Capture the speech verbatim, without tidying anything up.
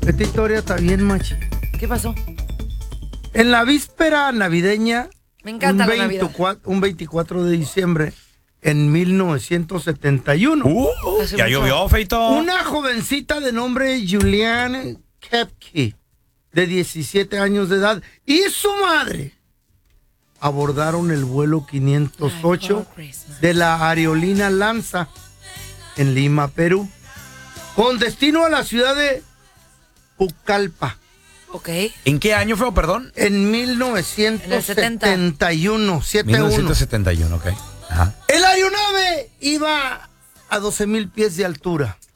Esta historia está bien, machi. ¿Qué pasó? En la víspera navideña, Me encanta un, la Navidad. veinticuatro, un veinticuatro de diciembre, en mil novecientos setenta y uno, Uh, Hace ya mucho. llovió, Feito. una jovencita de nombre Julianne Kepke, de diecisiete años de edad, y su madre abordaron el vuelo quinientos ocho de la aerolínea Lanza en Lima, Perú, con destino a la ciudad de Pucallpa. Ok. ¿En qué año fue, perdón? En mil novecientos setenta y uno, setenta y uno. mil novecientos setenta y uno, ok. Ajá. El aeronave iba a doce mil pies de altura.